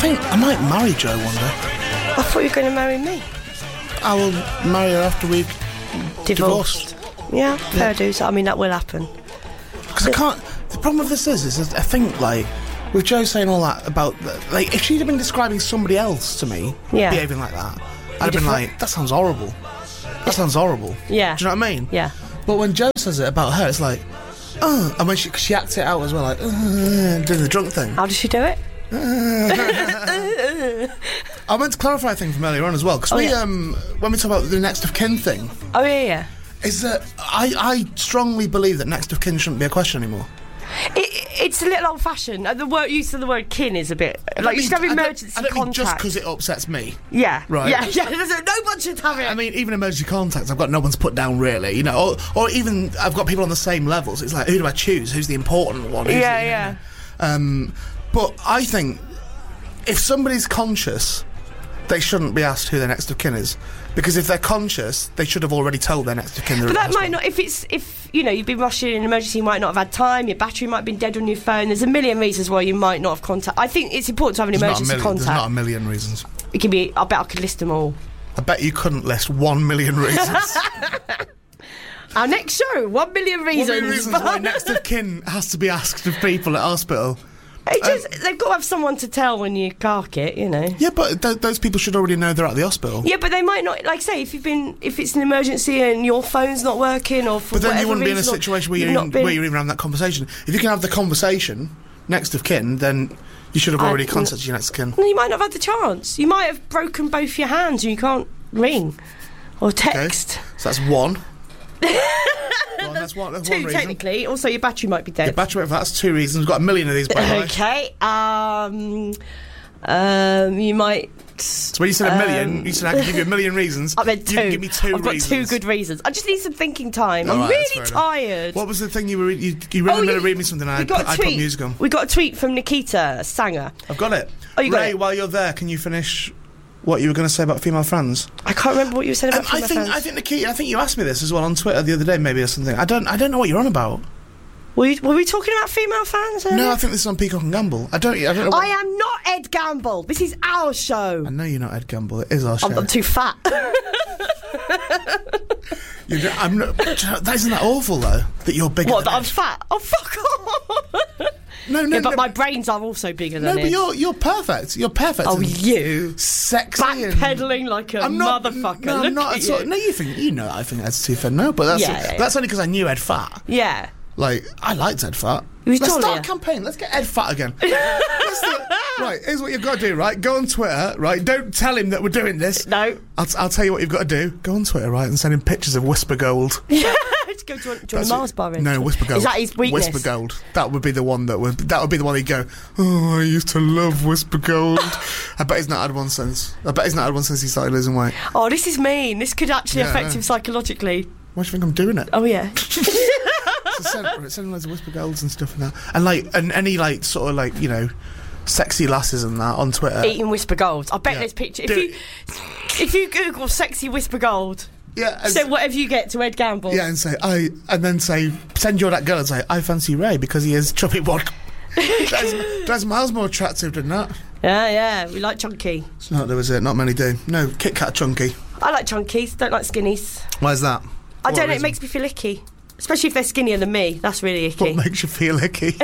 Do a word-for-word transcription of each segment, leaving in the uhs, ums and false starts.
think I might marry Jo one day. I thought you were going to marry me. I will marry her after we've Divorced. divorced. Yeah, fair Yeah. dues. I mean, that will happen. Because I can't... The problem with this is, is I think, like, with Jo saying all that about... Like, if she'd have been describing somebody else to me, Yeah. behaving like that, I'd have been have like, that sounds horrible. That sounds horrible. Yeah. Do you know what I mean? Yeah. But when Jo says it about her, it's like, oh, and when she, she acts it out as well, like, uh, doing the drunk thing. How does she do it? I meant to clarify a thing from earlier on as well, because Oh, we, yeah. um, when we talk about the next of kin thing, Oh, yeah, yeah. is that I, I strongly believe that next of kin shouldn't be a question anymore. It, it's a little old-fashioned. Uh, The word use of the word kin is a bit like I you mean, should have I don't- emergency I don't mean just contact. because it upsets me. Yeah, Right. Yeah, yeah. There's a, no one should have it. I mean, even emergency contacts, I've got no one to put down really, you know, or, or even I've got people on the same levels. It's like, who do I choose? Who's the important one? Who's yeah, the, yeah. Um, but I think if somebody's conscious, they shouldn't be asked who their next of kin is, because if they're conscious, they should have already told their next of kin. But that might not. If it's if you know you've been rushing in an emergency, you might not have had time. Your battery might have been dead on your phone. There's a million reasons why you might not have contact. I think it's important to have an There's not a emergency million- There's not a contact. million reasons. It can be. I bet I could list them all. I bet you couldn't list one million reasons. Our next show, one million reasons. One million reasons why next of kin has to be asked of people at hospital. It just, they've got to have someone to tell when you cark it, you know. Yeah, but th- those people should already know they're at the hospital. Yeah, but they might not. Like, say, if you've been, if it's an emergency and your phone's not working, or for But then you whatever wouldn't be in a reason, or situation where you've you're, not even, been- where you're even having that conversation. If you can have the conversation next of kin, then you should have I- already contacted your next of kin. No, you might not have had the chance. You might have broken both your hands and you can't ring or Okay, text. so that's one. Go on, that's one. That's Two, one reason. technically. Also, your battery might be The dead. battery, that's two reasons. We've got a million of these, by the way. Okay. Um. Um. You might. So when you said a million, Um, you said I can give you a million reasons. I meant two. You can give me two I've got reasons. two good reasons. I just need some thinking time. All I'm right, that's really fair enough. tired. What was the thing you were? Re- you, you really Oh, going to you- read me something? And we I'd got put, a I'd put tweet. music on. We got a tweet from Nikita Sanger. I've got it. Oh, you got Ray, it? while you're there, can you finish what you were going to say about female friends? I can't remember what you said Um, about I female think friends. I think Nikita. I think you asked me this as well on Twitter the other day, maybe or something. I don't. I don't know what you're on about. Were, you, were we talking about female fans? No, I think this is on Peacock and Gamble. I don't. I don't know. What, I am not Ed Gamble. This is our show. I know you're not Ed Gamble. It is our show. I'm, I'm too fat. You don't- I'm not, do you know, that isn't that awful though. That you're bigger. What, than that I'm Ed. fat? Oh, fuck off. No, no, Yeah, but no. my brains are also bigger no, than but his. you're you're perfect. You're perfect. Oh, and you. sexy. and- Backpedaling like a I'm not, motherfucker. No, Look I'm not at at all. you. No, you think you know. I think Ed's too thin. No, but that's Yeah, yeah, yeah. that's only because I knew Ed fat. Yeah. Like I liked Ed fat. He was Let's taller. start a campaign. Let's get Ed fat again. Let's do- right, here's what you've got to do. Right, go on Twitter. Right, don't tell him that we're doing this. No. I'll, I'll tell you what you've got to do. Go on Twitter, right, and send him pictures of Whisper Gold. Yeah. Let's go join, join a That's Mars it. bar. in. No, Whisper Gold. Is that his weakness? Whisper Gold. That would be the one that would. That would be the one he'd go. Oh, I used to love Whisper Gold. I bet he's not had one since. I bet he's not had one since he started losing weight. Oh, this is mean. This could actually Yeah, I affect know. him psychologically. Why do you think I'm doing it? Oh, yeah. So send, right, send him loads of Whisper Golds and stuff and that, and like, and any like sort of like you know, sexy lasses and that on Twitter. Eating Whisper Gold. I bet Yeah. there's picture. If Do you, if you Google sexy Whisper Gold, Yeah, and, send whatever you get to Ed Gamble. yeah, and say I, and then say send you that girl and say I fancy Ray because he is chubby one. that's, that's miles more attractive than that. Yeah, yeah. We like chunky. It's not there was it. Not many do. No, Kit Kat chunky. I like chunkies. Don't like skinnies. Why is that? I What don't know. It reason? makes me feel icky. Especially if they're skinnier than me. That's really What icky. makes you feel icky?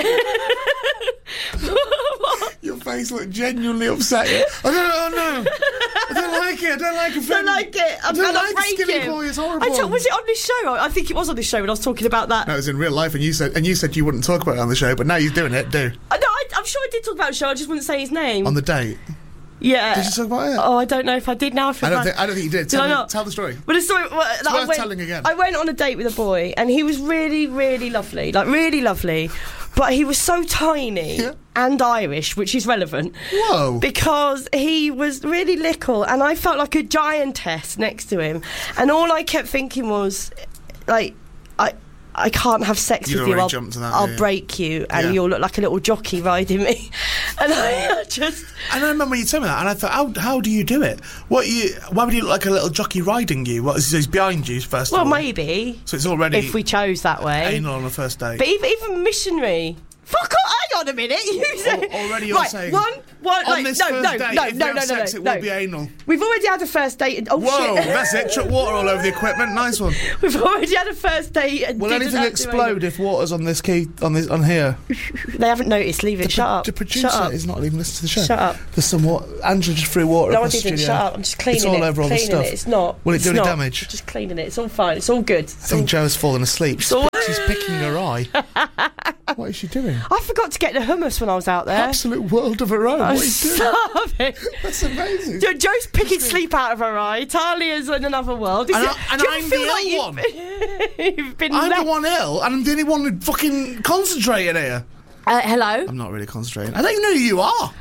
Your face looked genuinely upset. I don't oh no. I don't like it. I don't like it. I don't like it. I'm I don't gonna like break skinny him. boy. It's horrible. I told, was it on this show? I I think it was on this show when I was talking about that. No, it was in real life, and you said and you said you wouldn't talk about it on the show, but now you're doing it. Do I know, I, I'm sure I did talk about the show. I just wouldn't say his name. on the date. yeah. Did you talk about it? Oh, I don't know if I did now. I, feel I don't bad. think I don't think you did. Did Tell, I me- not? tell the story. But the story, well, like, I worth went, telling again. I went on a date with a boy, and he was really, really lovely, like really lovely. But he was so tiny Yeah. and Irish, which is relevant. Whoa. Because he was really little, and I felt like a giantess next to him. And all I kept thinking was, like, I. I can't have sex You'd with you. already I'll, jumped to that, I'll yeah. break you, and Yeah. you'll look like a little jockey riding me. And I just, And I remember when you told me that, and I thought, how how do you do it? What you? Why would you look like a little jockey riding you? What is he's behind you first? well, of all? maybe So it's already if we chose that way. anal on the first date. But even, even missionary. Fuck off! Hang on a minute. You said, already you're right, saying, one, one, on like, this no, first no, date, no, if no, they no, have no, sex, no, it no. will be anal. We've already had a first date. And, oh Whoa, shit! that's it. Chuck water all over the equipment. Nice one. We've already had a first date. And Will didn't anything have to explode anal. if water's on this key on this on here? They haven't noticed. Leave it. The Shut pro- up. The producer Shut up. is not even listening to the show. Shut up. There's some water. Angela just threw water No, I across the didn't. studio. Shut up. I'm just cleaning It's all it. over all the cleaning stuff. It. It's not. Will it it's do any not. damage? I'm just cleaning it. It's all fine. It's all good. I think Joe's fallen asleep. She's, all- she's picking her eye. What is she doing? I forgot to get the hummus when I was out there. Absolute world of her own. I'm What are you doing? starving. That's amazing. Jo- Joe's picking sleep out of her eye. Talia's in another world. Is And it- I- and do you I'm feel the like ill you've, one. you've been I'm left- the one ill, and I'm the only one who fucking concentrating here. Uh, hello. I'm not really concentrating. I don't even know who you are.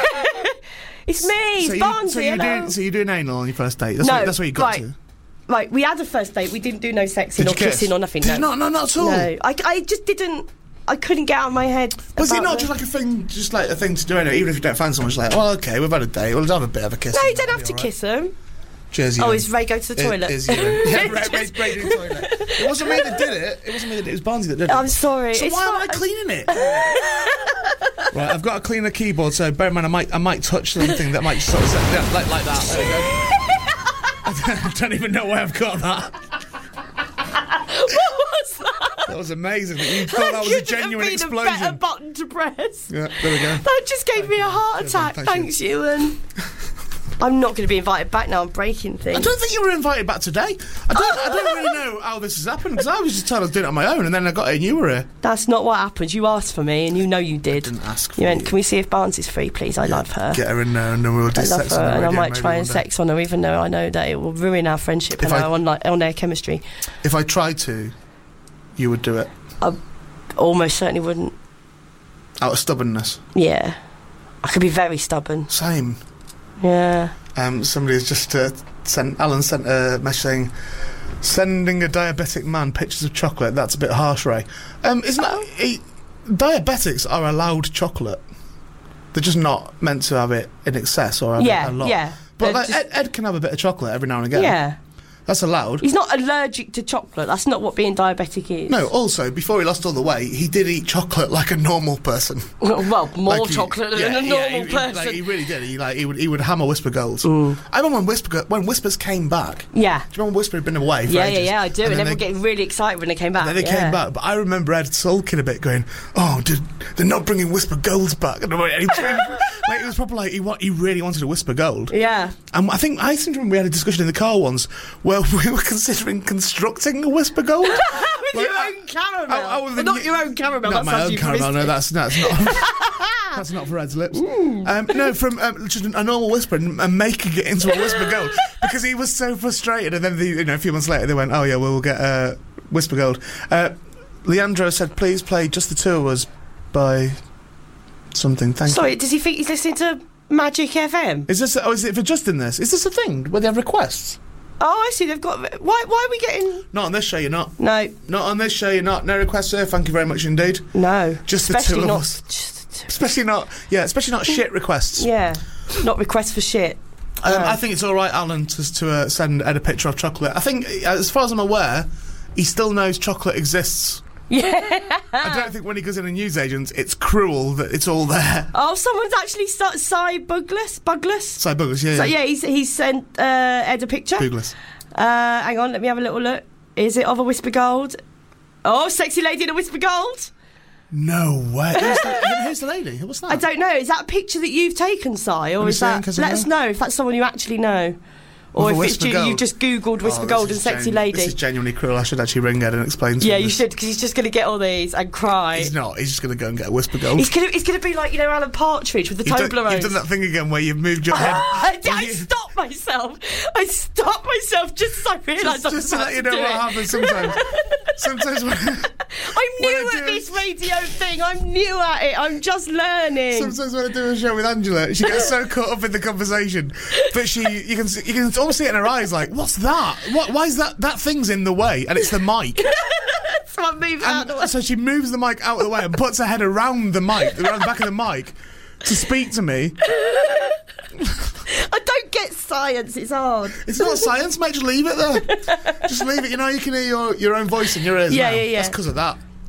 It's me. So, It's you, Barnsley. so, you're hello. doing, so you're doing anal on your first date. That's, No, what, that's what you got right. to. Right, we had a first date. We didn't do no sexing Did or you kiss? kissing or nothing. Did no. you not? No, not at all. No, I, I just didn't. I couldn't get out of my head. Was it about not the- just like a thing, just like a thing to do? Anyway, even if you don't find someone, just like, well, okay, we've had a date. We'll have a bit of a kiss. No, you and don't that'll have be to all kiss them. Cheers, Oh, Ewan. is Ray go to the It- toilet? Is Ewan. Yeah, Ray, Ray, Ray in the toilet. It wasn't me that did it. It wasn't me that did it. It was Barnsley that did it. I'm sorry. So it's why am not- I cleaning it? Right, I've got to clean the keyboard, so bear in mind I might I might touch something that might sort of yeah, like like that. There we go. I don't even know why I've got that. What was that? That was amazing. That you thought that was a Couldn't have genuine been a better explosion. button to press. Yeah, there we go. That just gave me a heart Cheers, attack. man. Thank Thanks, Ewan. I'm not going to be invited back now. I'm breaking things. I don't think you were invited back today. I don't. I don't really know how this has happened because I was just told I was doing it on my own, and then I got here and you were here. That's not what happened. You asked for me, and you know you did. I didn't ask for You went, you. can we see if Barnes is free, please? I love her. Get her in there, and then we'll do I love sex her, on the and I radio might maybe try one and day. sex on her, even though I know that it will ruin our friendship If and I- our on on air chemistry. If I tried to, you would do it I almost certainly wouldn't. out of stubbornness. Yeah, I could be very stubborn. Same. Yeah. Um, somebody has just uh, sent. Alan sent a message saying, "Sending a diabetic man pictures of chocolate. That's a bit harsh, Ray." Um, isn't that he, diabetics are allowed chocolate? They're just not meant to have it in excess or have Yeah, it a lot. yeah. But They're like, just- Ed, Ed can have a bit of chocolate every now and again. Yeah. That's allowed. He's not allergic to chocolate. That's not what being diabetic is. No, also, before he lost all the weight, he did eat chocolate like a normal person. Well, more Like he- chocolate than yeah, a yeah, normal he, person. Like, he really did. He like he would he would hammer Whisper Golds. I remember when Whisper when Whispers came back. yeah. Do you remember when Whisper had been away for Yeah, ages? yeah, yeah, I do. And, then everyone they, getting really excited when they came back. then they yeah. came back, but I remember Ed sulking a bit, going, "Oh, did, they're not bringing Whisper Golds back." And he was, like, it was probably like he wa- he really wanted a Whisper Gold. Yeah. And I think I seem to remember we had a discussion in the car once where we were considering constructing a Whisper Gold. With Like, your I- own caramel. I- I was Well, not in- your own caramel. Not that my sounds own caramel. No, euphemistic. that's that's not. That's not for Ed's lips. Um, no, from um, just a normal Whisper and, and making it into a Whisper Gold because he was so frustrated. And then the, you know a few months later they went, "Oh yeah, well we'll get uh, Whisper Gold." Uh, Leandro said, "Please play Just the Two of Us by something." Thank you. Sorry, does he think he's listening to Magic F M? Is this? Oh, is it for just in this? Is this a thing where they have requests? Oh, I see. They've got. Why? Why are we getting? Not on this show. You're not. No, Not on this show. You're not. No requests, sir. Thank you very much indeed. no. Just the Especially two of not. us. Just, Especially not. Yeah, especially not shit requests. yeah, not requests for shit. Um, No. I think it's all right, Alan, to, to uh, send Ed a picture of chocolate. I think, uh, as far as I'm aware, he still knows chocolate exists. Yeah. I don't think when he goes in a newsagent, it's cruel that it's all there. Oh, someone's actually started Cy Bugless. Bugless. Sorry, Buggles, yeah. So yeah, he's he's sent uh, Ed a picture. Boogless. Uh, hang on, let me have a little look. Is it of a Whisper Gold? Oh, sexy lady in a Whisper Gold. No way. Who's the, who's the lady? What's that? I don't know. Is that a picture that you've taken, Si, or me is see, that? 'cause I Let us know. know if that's someone you actually know, or Of a if it's Whisper ju- Gold? you've just googled Whisper Oh, this Gold is and sexy genu- lady. This is genuinely cruel. I should actually ring Ed and explain to Yeah, him you this. should, because he's just going to get all these and cry. He's not. He's just going to go and get a Whisper Gold. He's going to he's going to be like, you know, Alan Partridge with the You've done, Toblerone. you've done that thing again where you've moved your head. I, I You- stopped myself. I stopped myself just so I realised Just, I was just to about let you to know do what it. happens sometimes. Sometimes when... I'm When new I at do- this radio thing. I'm new at it. I'm just learning. Sometimes when I do a show with Angela, she gets so caught up in the conversation that she, you can, see- you can almost see it in her eyes, like, what's that? What? Why is that? That thing's in the way, and it's the mic. So I move out And the way. so she moves the mic out of the way and puts her head around the mic, around the back of the mic, to speak to me. I don't get science. It's hard. It's not science, mate. Just leave it there. Just leave it. You know, you can hear your, your own voice in your ears. Yeah, now. yeah, yeah. That's because of that.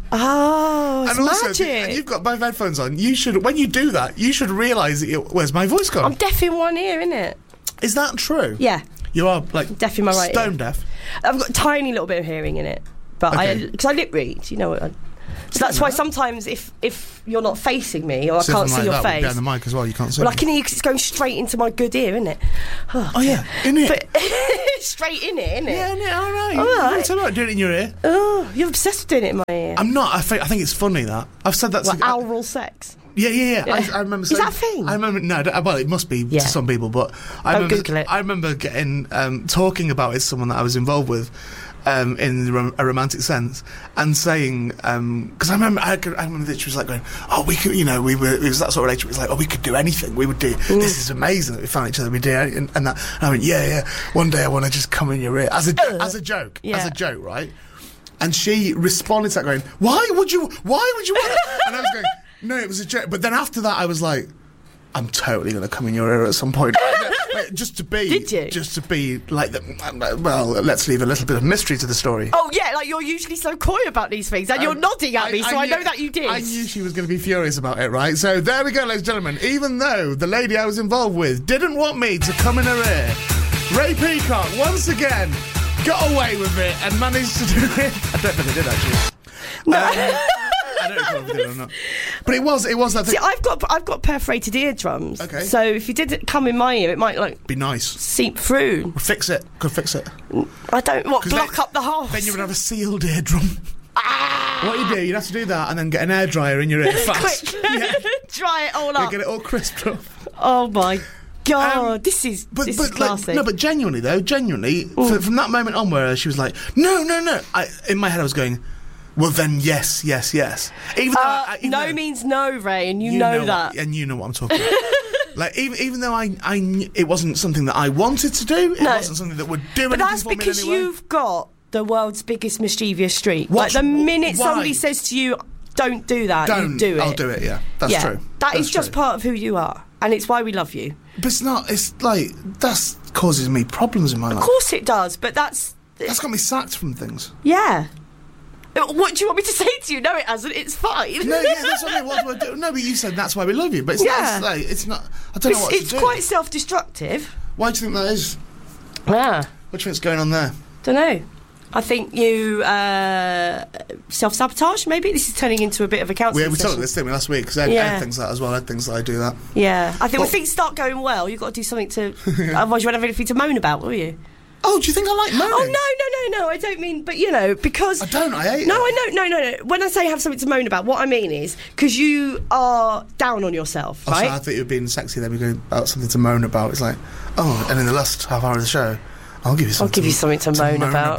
Oh, it's and also, magic. and you've got both headphones on. You should, when you do that, you should realise that. You're, where's my voice gone? I'm deaf in one ear, innit? Is that true? Yeah. You are like deaf in my right stone ear. deaf. I've got a tiny little bit of hearing in it, but Okay. I because I lip read. You know what? I, so that's why sometimes if if you're not facing me or I can't see like your that would be face, behind the mic as well. You can't see. well, I me. can hear because it's going straight into my good ear, isn't it? Oh, Oh yeah, in it. but straight in it, isn't it? Yeah, in it. All right. All right. Tell me about doing it in your ear. Oh, you're obsessed with doing it in my ear. I'm not. I think. I think it's funny that I've said that. What, to, oral sex? Yeah, yeah, yeah. Yeah. I, I remember. Is saying, that a thing? I remember. No, I don't- well, it must be Yeah. to some people, but I Don't remember. Google it. I remember getting um, talking about it to someone that I was involved with. Um, in rom- a romantic sense, and saying, because um, I remember, I, could- I remember that she was like going, "Oh, we could, you know, we were." It was that sort of relationship. It was like, "Oh, we could do anything. We would do. Mm. This is amazing that we found each other. We do," and, and that. And I went, "Yeah, yeah. One day I want to just come in your ear as a Uh, as a joke, yeah. as a joke, right?" And she responded to that going, "Why would you? Why would you want it?" And I was going, "No, it was a joke." But then after that, I was like, "I'm totally going to come in your ear at some point." Like, just to be, Did you? Just to be like, the, well, let's leave a little bit of mystery to the story. Oh yeah, like you're usually so coy about these things, and you're Um, nodding at me, so I, knew- know that you did. I knew she was going to be furious about it, right? So there we go, ladies and gentlemen. Even though the lady I was involved with didn't want me to come in her ear, Ray Peacock once again got away with it and managed to do it. I don't think I did actually. No. Um, I don't know if I did or not. But it was, it was that thing. See, I've got I've got perforated eardrums. Okay. So if you did it come in my ear, it might like Be nice. seep through. We'll fix it. Could fix it. I don't what 'Cause block then- up the hole. Then you would have a sealed eardrum. Ah! What you do, you'd have to do that and then get an air dryer in your ear fast. Quick, Yeah. dry it all You up. get it all crisped up. Oh my god, Um, this is But, this but is like, classic. no, but genuinely though, genuinely, f- from that moment on where she was like, no, no, no, I, in my head I was going, well then yes, yes, yes. Even though, uh, I, even no though, means no, Ray, and you, know, what- that. and you know what I'm talking about. Like even even though I I kn- it wasn't something that I wanted to do, it No. wasn't something that would do But anything that's for me in because any way. you've got the world's biggest mischievous streak. What's- like the minute why? somebody says to you, "Don't do that," Don't you do it. I'll do it. Yeah, that's yeah, true. That That's is just true. part of who you are, and it's why we love you. But it's not. It's like that's causes me problems in my life. Of course it does, but that's That's got me sacked from things. yeah. What do you want me to say to you? No, it hasn't. It's fine. No, yeah, that's what I mean. What do I do? No, but you said that's why we love you. But it's Yeah. not. It's, like, it's not. I don't know It's, what it's to do. quite self-destructive. Why do you think that is? Yeah. What do you think's going on there? Don't know. I think you uh, self-sabotage. Maybe this is turning into a bit of a We, counselling we talked session. about this thing last week because Ed, Yeah. Ed thinks that as well. Ed thinks that I do that. Yeah, I think Well- when things start going well, you've got to do something to. Otherwise, you won't have anything to moan about, will you? Oh, do you think I like moaning? Oh no, no, no, no! I don't mean, but you know, because I don't. I hate no, it. I know, no, no, no. When I say have something to moan about, what I mean is because you are down on yourself, Oh, so right? I thought you were being sexy. Then we go about something to moan about. It's like, oh, and in the last half hour of the show, I'll give you something. I'll give you something to moan about.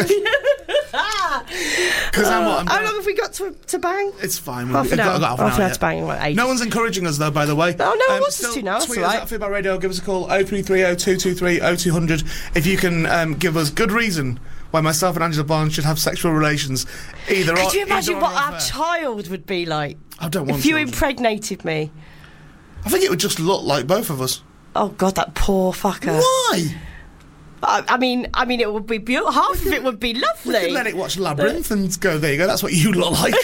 Because I'm what I'm How doing. long have we got to, to bang? It's fine. Half We've an got, hour. got half Half an an hour hour yet. to bang. Like eight. No one's encouraging us though, by the way. Oh, no one wants us still to now, that's Tweet all us right. at Feedback Radio. Give us a call oh three three oh, two two three, oh two hundred if you can um, give us good reason why myself and Angela Barnes should have sexual relations. Either Could on, you imagine either what on or our off air. child would be like I don't want if you children. impregnated me? I think it would just look like both of us. Oh God, that poor fucker. Why? I, I mean, I mean, it would be beautiful. Half of it would be We lovely. could let it watch Labyrinth and go, there you go, that's what you look like.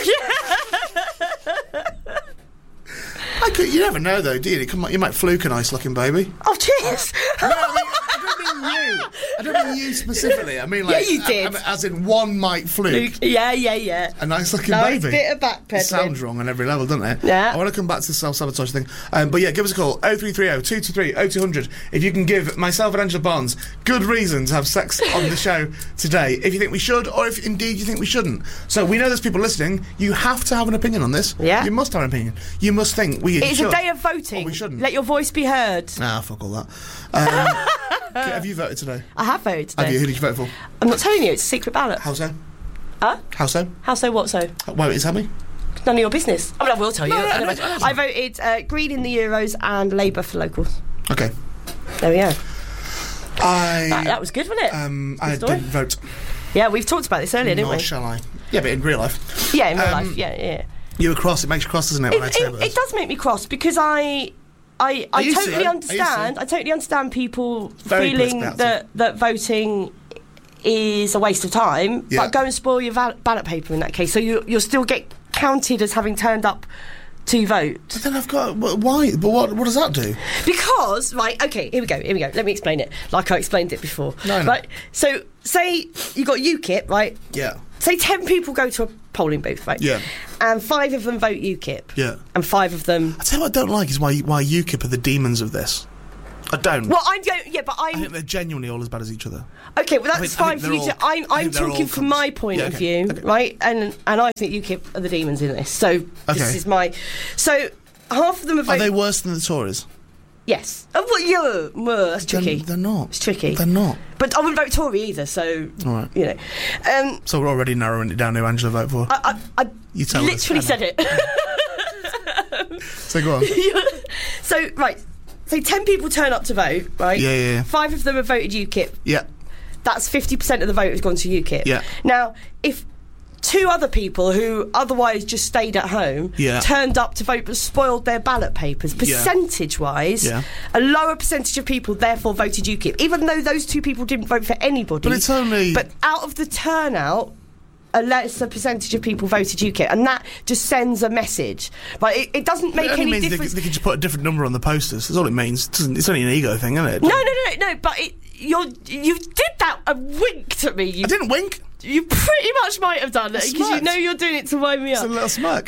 I could, you never know though, do you? Come on, you might fluke a nice looking baby. Oh, cheers. No, I, mean, I don't mean you. I don't mean you specifically. I mean like, Yeah, you did. I- I mean, as in one might fluke. Yeah, yeah, yeah. A nice looking Nice baby. bit of backpedaling. It sounds wrong on every level, doesn't it? Yeah. I want to come back to the self-sabotage thing. Um, but yeah, give us a call, oh three three oh, two two three, oh two hundred if you can give myself and Angela Barnes good reason to have sex on the show today, if you think we should, or if indeed you think we shouldn't. So we know there's people listening. You have to have an opinion on this. Yeah. You must have an opinion. You must think we It's should. a day of voting. Or we shouldn't. Let your voice be heard. Ah, fuck all that. Um, okay, have you voted today? I have voted today. Have you? Who did you vote for? I'm not telling you, it's a secret ballot. How so? Huh? How so? How so, what so? Wait, tell me. None of your business. I mean, I will tell you. No, no, no, Anyway, no, no. I voted uh, Green in the Euros and Labour for locals. Okay. There we go. I... That, that was good, wasn't it? Um, Good I story. didn't vote. Yeah, we've talked about this earlier, didn't Nor we? shall I. Yeah, but in real life. Yeah, in real Um, life. Yeah, yeah. You were cross. It makes you cross, doesn't it, It, when I say it, this? it does make me cross because I, I, I, used to, totally though. I used to. understand. I totally understand people Very feeling perspective. that that voting is a waste of time. Yeah. But go and spoil your val- ballot paper in that case. So you, you'll still get counted as having turned up to vote. But then I've got why? But what? What does that do? Because right, okay, here we go. Here we go. Let me explain it like I explained it before. No, no. Right. So say you got UKIP, right? Yeah. Say ten people go to a polling booth, right? Yeah. And five of them vote UKIP. Yeah. And five of them. I tell you what I don't like is why why UKIP are the demons of this. I don't. Well, I'm going. Yeah, but I'm. I think they're genuinely all as bad as each other. Okay, well I that's think- I fine think for you they're to. all- I'm, I I'm think they're talking all from cunts. my point Yeah, of okay, view, okay. right? And and I think UKIP are the demons in this. So Okay. this is my. So half of them are Are voting. they worse than the Tories? Yes. Oh, well, yeah, well, that's tricky. They're, they're not. It's tricky. They're not. But I wouldn't vote Tory either. So All right. you know, um, So we're already narrowing it down who Angela vote for. I I, I You tell us, literally Anna. said it. So go on. So right, so ten people turn up to vote, right? Yeah, yeah, yeah. Five of them have voted UKIP. Yeah. That's fifty percent of the vote has gone to UKIP. Yeah. Now, if two other people who otherwise just stayed at home Yeah. turned up to vote but spoiled their ballot papers, Yeah. percentage-wise, Yeah. a lower percentage of people therefore voted UKIP, even though those two people didn't vote for anybody. But it's only. But out of the turnout, a lesser percentage of people voted UKIP, and that just sends a message. But it, it doesn't make it only any means they, difference. they can just put a different number on the posters. That's all it means. It doesn't, it's only an ego thing, isn't it? No, no, no, no. But it, you're you did that and winked at me. You, I didn't wink. you pretty much might have done it because you smirked. know you're doing it to wind me It's up. a little smirk.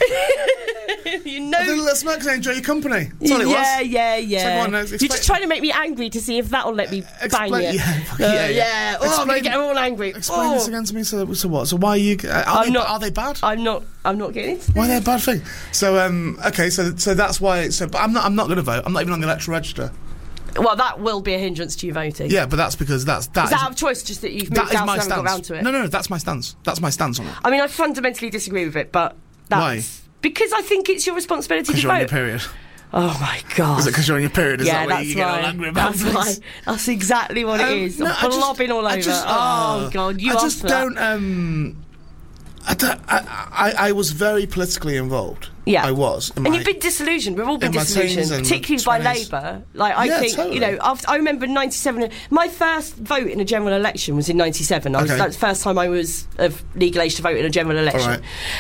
you know. I did a little smirk because I enjoy your company. That's all it was. yeah, yeah, yeah. So go on, uh, You're explain- just trying to make me angry to see if that'll let me bang Explain- you. yeah, Uh, yeah, yeah. yeah. Oh, I'm Explain- gonna get them all angry. Explain oh. this again to me. So, so what? So why are you? Are, I'm they, not- are they bad? I'm not. I'm not getting into Why are this. they a bad thing? So um, okay, so so that's why. So, but I'm not. I'm not going to vote. I'm not even on the electoral register. Well, that will be a hindrance to you voting. Yeah, but that's because that's that Is that out of choice, just that you've moved that is out my and haven't got stance. round to it? No, no, no, that's my stance. That's my stance on it. I mean, I fundamentally disagree with it, but that's... Why? Because I think it's your responsibility to Because you're on your vote. period. Oh, my God. Is it because you're on your period? Is yeah, that why that's you get all why. angry about That's things? why. That's exactly what Um, it is. no, I'm I just- blobbing all I over. just- oh, uh, God, you I asked just for that. don't. Um, I, don't I, I, I was very politically involved. Yeah. I was. in And my- you've been disillusioned. We've all been in my disillusioned, teens and particularly by twenties. Labour. Like, I Yeah, think, totally. you know, after, I remember ninety-seven. My first vote in a general election was in ninety-seven. I was, Okay. That was the first time I was of legal age to vote in a general election. All right.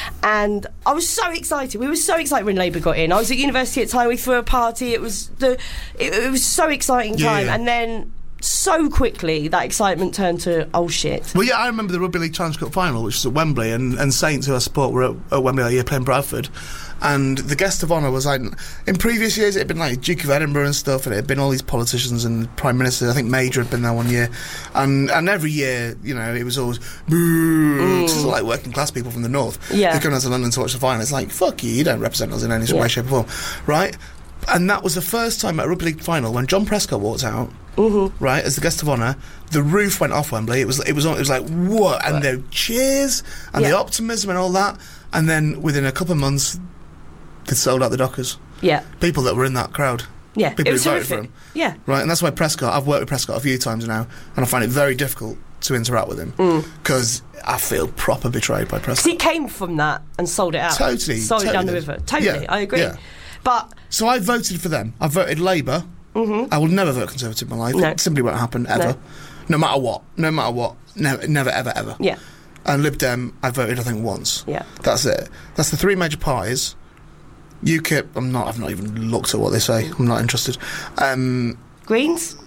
And I was so excited. We were so excited when Labour got in. I was at university at the time. We threw a party. It was the. It, it was so exciting Yeah, time. yeah. And then so quickly that excitement turned to oh shit. Well, yeah, I remember the Rugby League Challenge Cup final, which was at Wembley, and, and Saints, who I support, were at, at Wembley that year playing Bradford. And the guest of honour was like, in previous years it had been like Duke of Edinburgh and stuff, and it had been all these politicians and Prime Minister. I think Major had been there one year, and and every year, you know, it was always boo, just like working class people from the north. Yeah. They're coming out to London to watch the final. It's like, fuck you, you don't represent us in any Yeah. way, shape, or form, right? And that was the first time at a Rugby League final when John Prescott walked out. Mm-hmm. Right, as the guest of honour, the roof went off Wembley. It was, it was, it was like what, and the cheers and Yeah. the optimism and all that. And then within a couple of months, they sold out the Dockers. Yeah. People that were in that crowd, Yeah. people it who was voted for horrific. him. Yeah. Right, and that's why Prescott. I've worked with Prescott a few times now, and I find it very difficult to interact with him because I feel proper betrayed by Prescott. Because he came from that and sold it out. Totally, Sold it down the totally. river. Totally, Yeah, I agree. yeah. But So I voted for them. I voted Labour. Mm-hmm. I will never vote Conservative in my life. No. It simply won't happen ever. No. No matter what. No matter what. Never, never, ever, ever. yeah, And Lib Dem, I voted I think once. Yeah. That's it. That's the three major parties. UKIP, I'm not. I've not even looked at what they say. I'm not interested. Um, Greens.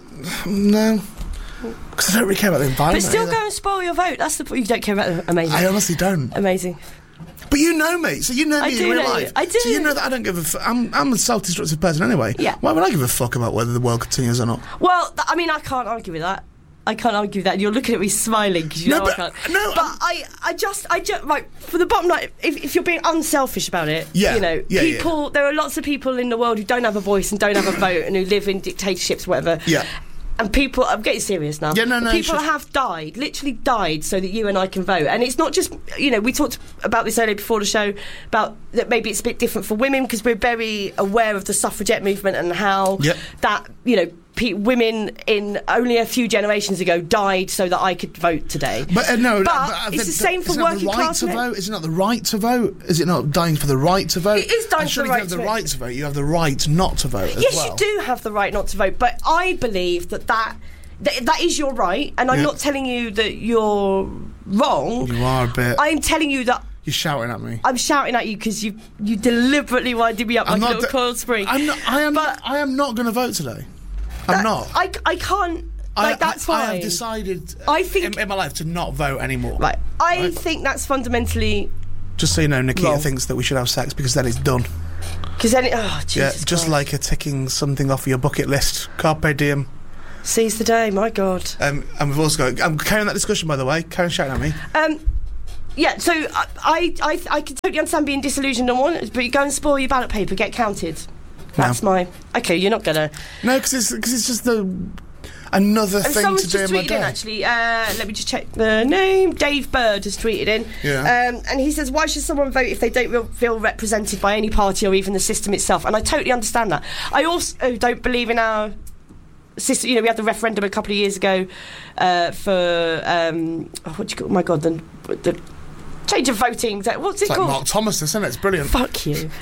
no, because I don't really care about the But environment. still either. go and spoil your vote. That's the point. You don't care about the amazing. I honestly don't. Amazing. But you know me, so you know I me do in real know life. you. I do. So you know that I don't give a. F- I'm I'm a self-destructive person anyway. Yeah. Why would I give a fuck about whether the world continues or not? Well, th- I mean, I can't argue with that. I can't argue with that. You're looking at me smiling because you No, know but- I can't. no, but I'm- I, I just, I just, right, for the bottom line, if, if you're being unselfish about it, Yeah, you know, yeah, people, there are lots of people in the world who don't have a voice and don't have a vote and who live in dictatorships, whatever. Yeah. And people, I'm getting serious now. Yeah, no, no, People you should- have died, literally died, so that you and I can vote. And it's not just, you know, we talked about this earlier before the show about that maybe it's a bit different for women because we're very aware of the suffragette movement and how Yep. that, you know, pe- women in only a few generations ago died so that I could vote today. But uh, no, But uh, it's uh, the same for is it not working the right class to men. vote? Is it not the right to vote? Is it not dying for the right to vote? It is dying And for the surely right if you have to the vote. right to vote. You have the right not to vote as Yes, well. you do have the right not to vote, but I believe that that th- that is your right, and I'm Yeah. not telling you that you're wrong. You are a bit. I'm telling you that You're shouting at me. I'm shouting at you because you you deliberately winded me up I'm like a not little de- coiled spring. I'm not. I am. But- I am not going to vote today. I'm That- not. I, I can't. I, Like, that's I, I fine. have decided. I think- in, in my life to not vote anymore. Right. I Right. think that's fundamentally Just so you know, Nikita Wrong. thinks that we should have sex because then it's done. because then it, oh Jesus yeah, just Christ. like a ticking something off your bucket list. Carpe diem. seize the day. My God. Um, and we've also got. I'm carrying that discussion, by the way. Karen shouting at me. Um. Yeah, so I, I, I, I can totally understand being disillusioned and want it, but you go and spoil your ballot paper, get counted. That's my... Okay, you're not gonna... No, because it's, cause it's just the another And thing someone's to do just in my tweeted day. in, actually. Uh, let me just check the name. Dave Bird has tweeted in. Yeah. Um, and he says, why should someone vote if they don't re- feel represented by any party or even the system itself? And I totally understand that. I also don't believe in our... system. You know, we had the referendum a couple of years ago uh, for... Um, oh, what do you call... Oh, my God, the... the change of voting. What's it It's like called? Mark Thomas, isn't it? It's brilliant. Fuck you.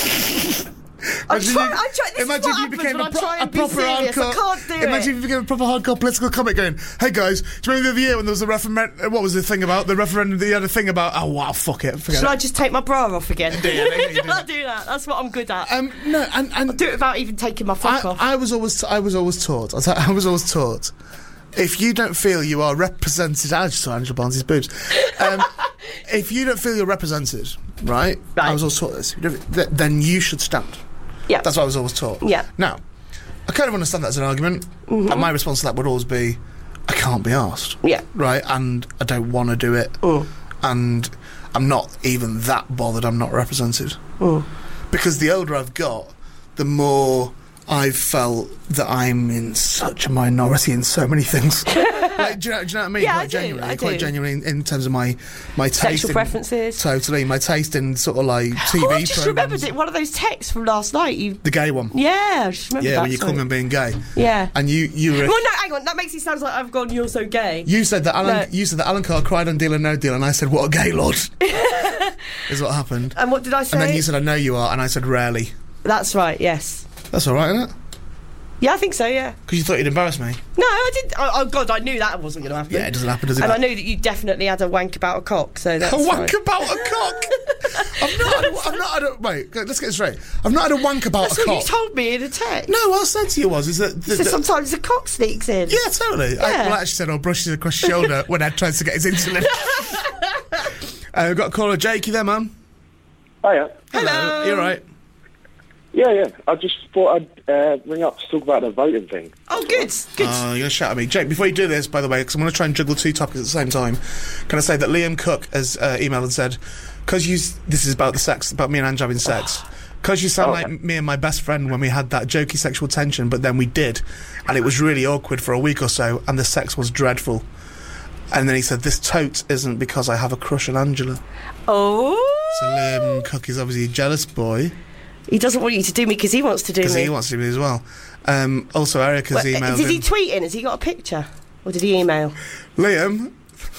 I'm Imagine trying, you- I'm trying, this imagine is what if you happens became when a, I pro- try a and be proper serious. hardcore. I can't do imagine it. if you became a proper hardcore political comic going, "Hey guys, do you remember the other year when there was the referendum? What was the thing about the referendum? You had a thing about oh wow, fuck it, forget Should it." I just take my bra off again? Yeah, yeah, yeah, you do I do that. That's what I'm good at. um, no, and and do it without even taking my frock off. I, I was always I was always taught. I was, I was always taught. If you don't feel you are represented, I just saw Angela Barnes' boobs. Um, if you don't feel you're represented, right? Right. I was always taught this. If you don't- th- Then you should stand. Yeah. That's what I was always taught. Yeah. Now, I kind of understand that as an argument, Mm-hmm. and my response to that would always be, I can't be asked. Yeah. Right, and I don't want to do it, Mm. and I'm not even that bothered. I'm not represented Mm. because the older I've got, the more I've felt that I'm in such a minority in so many things. Like, do, you know, do you know what I mean? Yeah, quite I do, genuinely, I quite do. genuinely in, in terms of my my taste. Sexual in- preferences. Totally, my taste in sort of like T V Oh, I just programs. remembered it. One of those texts from last night. You. The gay one. Yeah, I just remembered Yeah, that. when you call sorry. me on being gay. Yeah. And you you were. Well, no, hang on. That makes it sound like I've gone. You're so gay. You said that Alan. No. You said that Alan Carr cried on Deal or No Deal, and I said, "What a gay lord!" Is what happened. And what did I say? And then you said, "I know you are," and I said, "Rarely." That's right. Yes. That's all right, isn't it? Yeah, I think so. Yeah. Because you thought you'd embarrass me. No, I didn't. Oh, oh God, I knew that wasn't going to happen. Yeah, it doesn't happen, does it? And I knew that you definitely had a wank about a cock. So that's A wank fine. about a cock. I've not. Had a, I've not had a. Wait, let's get it straight. I've not had a wank about That's a what cock. you told me in a text. No, what I said to you was is that. that- So that- sometimes a cock sneaks in. yeah, totally. I, Yeah. well, I actually said, "I'll brush it across your shoulder" when Ed tries to get his insulin. uh, we've got a caller, Jake. You there, man? Hiya. Hello. You're right. Yeah, yeah. I just thought I'd uh, ring up to talk about the voting thing. Oh, good. Good. Oh, you're going to shout at me. Jake, before you do this, by the way, because I'm going to try and juggle two topics at the same time, can I say that Liam Cook has uh, emailed and said, because you, s- this is about the sex, about me and Ange having sex, because you sound Oh, like okay. me and my best friend when we had that jokey sexual tension, but then we did, and it was really awkward for a week or so, and the sex was dreadful. And then he said, this tote isn't because I have a crush on Angela. Oh. So Liam Cook is obviously a jealous boy, He doesn't want you to do me because he wants to do because me. he wants to do me as well. Um, also, Eric has Wait, emailed did he him. tweet in? Has he got a picture? Or did he email? Liam,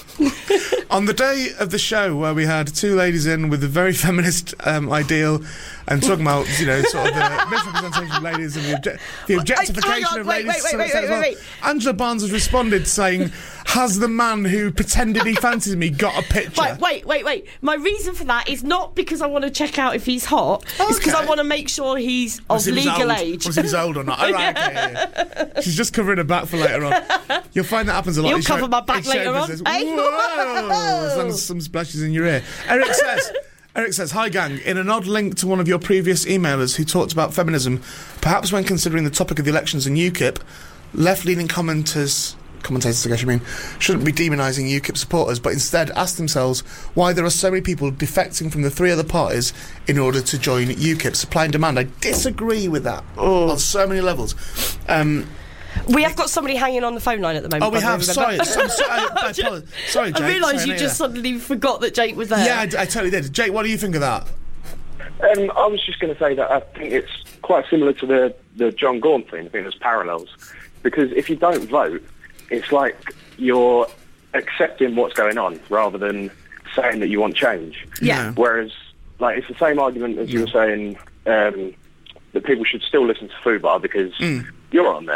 on the day of the show where we had two ladies in with a very feminist um, ideal and talking about, you know, sort of the misrepresentation of ladies and the, obje- the objectification hang on, of wait, ladies. wait, to wait, some wait, extent wait, as well. Angela Barnes has responded saying, has the man who pretended he fancied me got a picture? Wait, wait, wait, wait. My reason for that is not because I want to check out if he's hot. It's because I Okay. want to make sure he's of Was he legal old? age. Was he was old or not? Oh, right, okay, yeah, yeah. She's just covering her back for later on. You'll find that happens a lot. You'll in show- cover my back in show later on, business. eh? Whoa! As long as some splashes in your ear. Eric says... Eric says, hi gang, in an odd link to one of your previous emailers who talked about feminism, perhaps when considering the topic of the elections in UKIP, left-leaning commenters, commentators I guess you mean, shouldn't be demonising UKIP supporters, but instead ask themselves why there are so many people defecting from the three other parties in order to join UKIP. Supply and demand. I disagree with that on so many levels. Um, We have got somebody hanging on the phone line at the moment. oh, we by the way, have. remember? Sorry. I'm sorry. I, I apologise. Sorry, Jake. I realised Sorry, you no, just yeah. suddenly forgot that Jake was there. Yeah, I, I totally did. Jake, what do you think of that? Um, I was just going to say that I think it's quite similar to the, the John Gaunt thing. I think there's parallels. Because if you don't vote, it's like you're accepting what's going on rather than saying that you want change. Yeah. Whereas, like, it's the same argument as you were saying um, that people should still listen to Fubar because you're on there.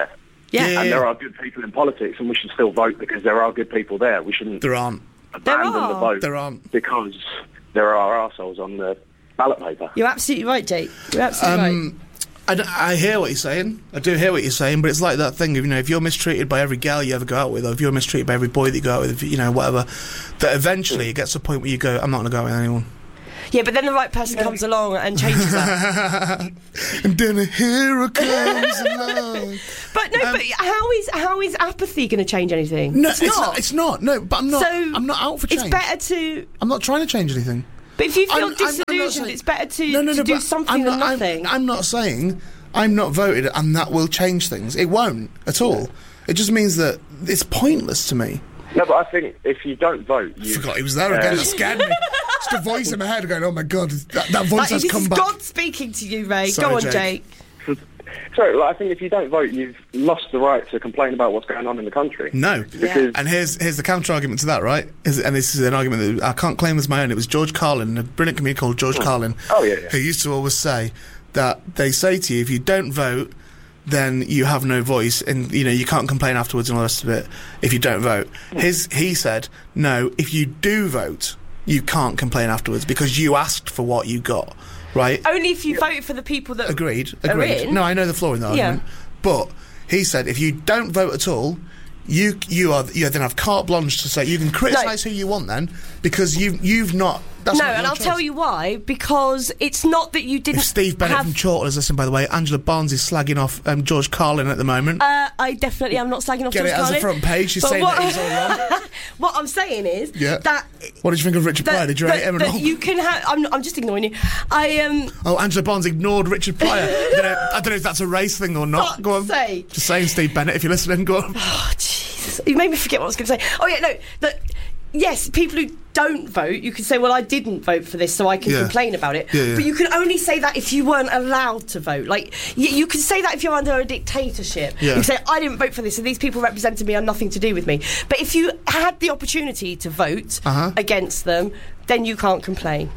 Yeah. Yeah. And there are good people in politics, and we should still vote because there are good people there. We shouldn't There aren't. abandon There are. the vote There aren't. because there are arseholes on the ballot paper. You're absolutely right, Jake. You're absolutely right. Um, I, d- I hear what you're saying. I do hear what you're saying, but it's like that thing of, you know, if you're mistreated by every girl you ever go out with, or if you're mistreated by every boy that you go out with, if, you know, whatever, that eventually it gets to a point where you go, I'm not going to go out with anyone. Yeah, but then the right person comes along and changes that. And then a hero comes along. But no, Um, but how is how is apathy going to change anything? No, it's, it's not. not. It's not. No, but I'm not. So I'm not out for change. It's better to. I'm not trying to change anything. But if you feel I'm- I'm- I'm not disillusioned, saying- it's better to, No, no, to no, do but something I'm than not, I'm- nothing. I'm, not saying I'm not voted and that will change things. It won't at all. It just means that it's pointless to me. No, but I think if you don't vote, I you forgot he was there again. That scared me. Just a voice in my head going, "Oh my god, that, that voice Like, has this come is back." God speaking to you, Ray. Sorry, Go on, Jake. Jake. So, like, I think if you don't vote, you've lost the right to complain about what's going on in the country. No, Because- and here's here's the counter argument to that, right? Is, and this is an argument that I can't claim as my own. It was George Carlin, a brilliant comedian called George Carlin, Oh, yeah, yeah. who used to always say that they say to you, if you don't vote, then you have no voice, and you know you can't complain afterwards and all the rest of it if you don't vote. His he said, no, if you do vote, you can't complain afterwards because you asked for what you got, right? Only if you vote for the people that Agreed. are Agreed. in. No, I know the flaw in the Yeah. argument, but he said if you don't vote at all, you you are you then have carte blanche to say you can criticise who you want then because you you've not. That's No, not and your I'll choice. tell you why. Because it's not that you didn't. If Steve Bennett have, from Chortle is listening, by the way, Angela Barnes is slagging off um, George Carlin at the moment. Uh, I definitely am not slagging off Get George it as Carlin. a front page. She's But saying what, that he's all wrong. what I'm saying is Yeah. that. What did you think of Richard Pryor? That, Did you that, rate him or that not? you can have. I'm, I'm just ignoring you. I um. Oh, Angela Barnes ignored Richard Pryor. I, don't know, I don't know if that's a race thing or not. Fuck's Go on. sake. Just saying, Steve Bennett, if you're listening, go on. Oh Jesus! You made me forget what I was going to say. Oh yeah, no. That yes, people who don't vote, you could say, well, I didn't vote for this, so I can Yeah. complain about it. Yeah, yeah. But you can only say that if you weren't allowed to vote. Like, you, you can say that if you're under a dictatorship. Yeah. You can say, I didn't vote for this, and these people representing me are nothing to do with me. But if you had the opportunity to vote Uh-huh. against them, then you can't complain.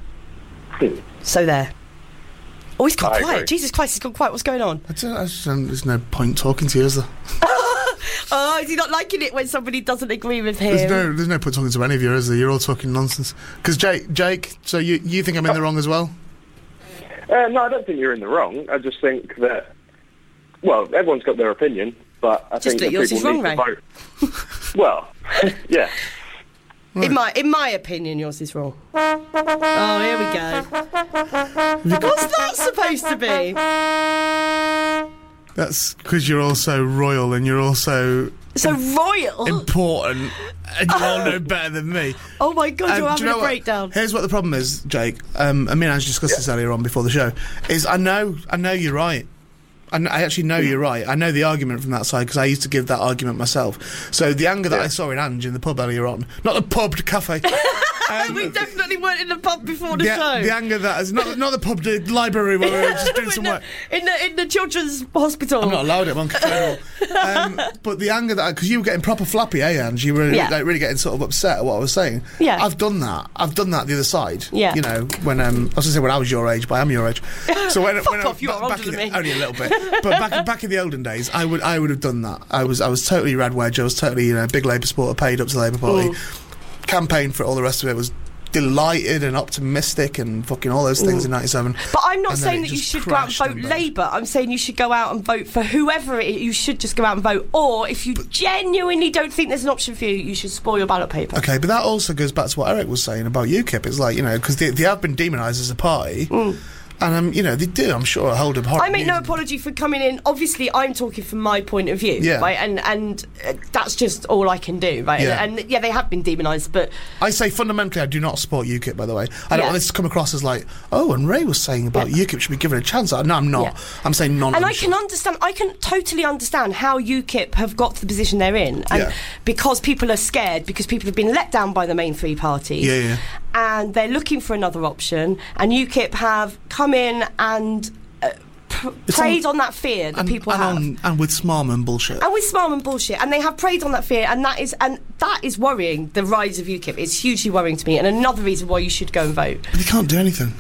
Hmm. So there. Oh, he's gone I quiet. agree. Jesus Christ, he's gone quiet. What's going on? I don't, I just, um, there's no point talking to you, is there? Oh, is he not liking it when somebody doesn't agree with him? There's no, there's no point talking to any of you, is there? You're all talking nonsense. Because Jake, Jake, so you, you think I'm in the wrong as well? Uh, no, I don't think you're in the wrong. I just think that, well, everyone's got their opinion, but I Just think that that yours people is need wrong, to vote. Well, yeah. In my in my opinion, yours is wrong. Oh, here we go. What's that supposed to be? That's because you're also royal and you're also So royal. important and you all know better than me. Oh my God, Um, you're do having you know a what? breakdown. Here's what the problem is, Jake. Um, I mean, I discussed this earlier on before the show. Is I know, I know you're right. I, kn- I actually know you're right. I know the argument from that side because I used to give that argument myself. So the anger that Yeah. I saw in Ange in the pub earlier on, not the pub, the cafe. Um, We definitely weren't in the pub before the the, show. the anger that is not not the pub, the library where we were just doing in, some the, work. in the in the children's hospital. I'm not allowed it. I'm on control. um, but the anger that because you were getting proper flappy, eh, Ange? You were Yeah. like really getting sort of upset at what I was saying. Yeah. I've done that. I've done that the other side. Yeah. You know, when um, I was going to say when I was your age, but I am your age. So when, Fuck when off, I, you're ba- older back in than the, me. only a little bit, but back back in the olden days, I would I would have done that. I was I was totally red wedge. I was totally you know big Labour supporter, paid up to the Labour Party, Mm. campaigned for it. All the rest of it was delighted and optimistic and fucking all those things in ninety-seven. But I'm not And then saying it that you just should go out and crashed vote and burned. Labour. I'm saying you should go out and vote for whoever it is. You should just go out and vote. Or if you genuinely don't think there's an option for you, you should spoil your ballot paper. Okay, but that also goes back to what Eric was saying about UKIP. It's like, you know, because they, they have been demonised as a party. And, um, you know, they do, I'm sure, hold up horrible I make no views. apology for coming in. Obviously, I'm talking from my point of view, Yeah. right? And and uh, that's just all I can do, right? Yeah. And, and yeah, they have been demonised, but I say fundamentally I do not support UKIP, by the way. I don't Yeah. want this to come across as like, oh, and Ray was saying about Yeah. UKIP should be given a chance. No, I'm not. Yeah. I'm saying none and of I them can understand. I can totally understand how UKIP have got to the position they're in, and Yeah. because people are scared, because people have been let down by the main three parties. Yeah, yeah. And they're looking for another option, and UKIP have come in and uh, pr- It's preyed on- on that fear that and, people and, have. on, and with Smarman bullshit. And with Smarman bullshit, and they have preyed on that fear, and that is and that is worrying. The rise of UKIP is hugely worrying to me, and another reason why you should go and vote. But they can't do anything.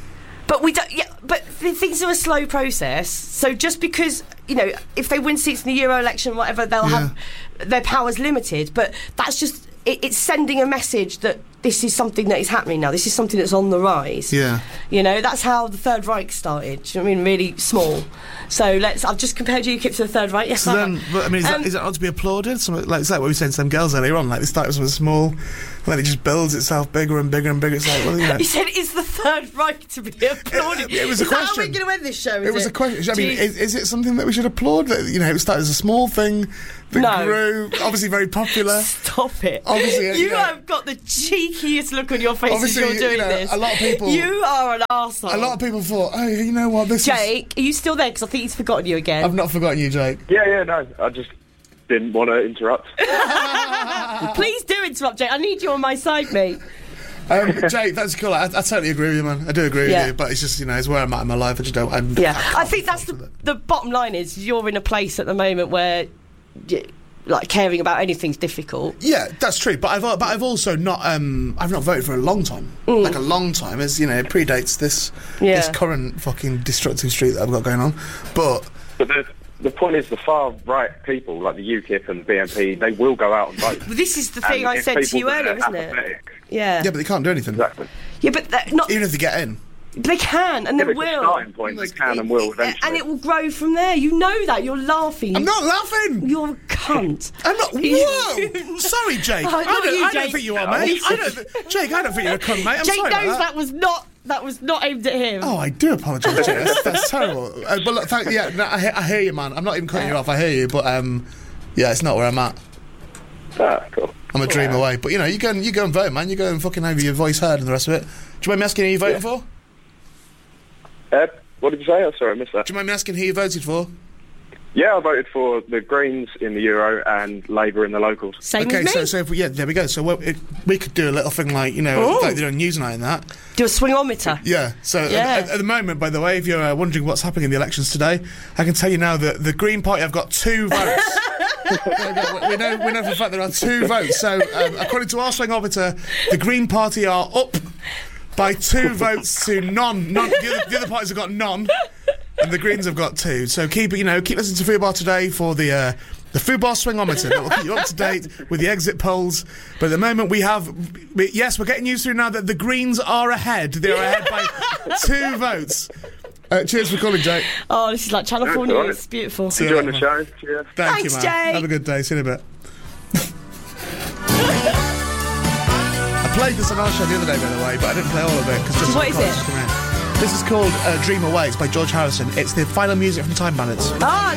But we don't. Yeah, but th- things are a slow process. So just because, you know, if they win seats in the Euro election, whatever, they'll Yeah. have their powers limited. But that's just it, it's sending a message that this is something that is happening now. This is something that's on the rise. Yeah. You know, that's how the Third Reich started. Do you know what I mean? Really small. So let's. I've just compared UKIP to the Third Reich. Yes, So I then, have. but, I mean, is, Um, that, is that not to be applauded? Something like, it's like what we were saying to them girls earlier on. Like, they started with something small, and then it just builds itself bigger and bigger and bigger. It's like, well, you know. He said, "Is the Third Reich to be applauded?" It was a is that how question. we're going to end this show? Is It was a question. I mean, Jeez. is, is it something that we should applaud? That, you know, it started as a small thing that No. grew, obviously very popular. Stop it. Obviously, uh, you you know- have got the cheekiest look on your face as Obviously, you're doing you know, this. a lot of people- You are an arsehole. A lot of people thought, oh, you know what, this is... Jake, are you still there? Because I think he's forgotten you again. I've not forgotten you, Jake. Yeah, yeah, no, I just didn't want to interrupt. Please do interrupt, Jake. I need you on my side, mate. Um, Jake, that's cool. I, I totally agree with you, man. I do agree Yeah. with you, but it's just, you know, it's where I'm at in my life. I just don't... I'm, Yeah, can't I think be that's fucked the, with it. the bottom line is you're in a place at the moment where, y- like, caring about anything's difficult. Yeah, that's true. But I've al- but I've also not um I've not voted for a long time, like a long time. As you know, it predates this Yeah. this current fucking destructive streak that I've got going on. But But the, the point is, the far right people, like the UKIP and the B N P, they will go out and vote. But this is the thing And I if said to people you that are earlier, isn't it? apathetic- Yeah. yeah, but they can't do anything. Exactly. Yeah, but that, not Even if they get in. they can, and Yeah, they but it's a will. starting point. They can and will eventually. And it will grow from there. You know that. You're laughing. I'm not laughing. You're a cunt. I'm not. Whoa! Sorry, Jake. Oh, I, not don't, you, I don't Jake. think you are, mate. I don't, th- Jake, I don't think you're a cunt, mate. I'm Jake sorry knows about that. was not that was not aimed at him. Oh, I do apologise, Jake. That's, that's terrible. Uh, but look, thank, yeah, no, I, he- I hear you, man. I'm not even cutting you off. I hear you, but um, yeah, it's not where I'm at. Ah, cool. I'm a dream away. But you know, you go and you go and vote, man. You go and fucking have your voice heard and the rest of it. Do you mind me asking who you voted Yeah. for? Uh, what did you say? Oh, sorry, I missed that. Do you mind me asking who you voted for? Yeah, I voted for the Greens in the Euro and Labour in the locals. Same okay, with me. so so if we, yeah, there we go. So what, it, we could do a little thing like you know, Oh. like they do on Newsnight and that. Do a swingometer. Yeah. So at- Yeah. At, at the moment, by the way, if you're uh, wondering what's happening in the elections today, I can tell you now that the Green Party have got two votes. we know we know for a fact there are two votes. So um, according to our swingometer, the Green Party are up by two votes to none. None. The other, the other parties have got none, and the Greens have got two. So keep you know keep listening to Food Bar Today for the. Uh, The Food Bar swingometer that will keep you up to date with the exit polls. But at the moment, we have. We, yes, we're getting used to now that the Greens are ahead. They are ahead by two votes. Uh, cheers for calling, Jake. Oh, this is like Channel That's four all right. News. Beautiful. See you Enjoying later, the man. show. Cheers. Thank Thanks, you, man. Jake. Have a good day. See you in a bit. I played this on our show the other day, by the way, but I didn't play all of it because just What is it? This is called uh, Dream Away. It's by George Harrison. It's the final music from Time Bandits. Ah,